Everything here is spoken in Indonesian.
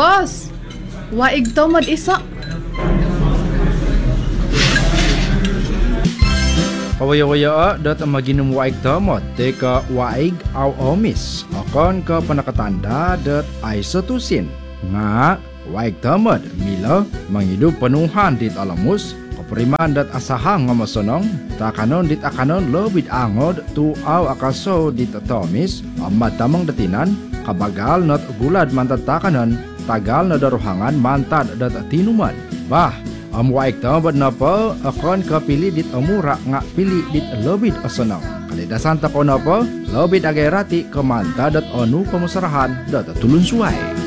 Bos, waig tomad isa. Pawaya-waya dat maginom waig tamot teka waig aw omis akan ke penakatanda dat isotusin nga waig tamot mila manghidup penuhan dit alamus kaperiman dat asahang nga masonong takanon dit akanon lebih angod tu aw akaso dit tomis amat tamang datinan kabagal not gulad mantat takanon tagal na daruhangan mantad dat tinuman bah waig tamot napa akan kapili dit amura nga pili dit lebih asonong kalidasan tako napa lebih agerati kemanta dat anu pemusarahan dat tulun suai.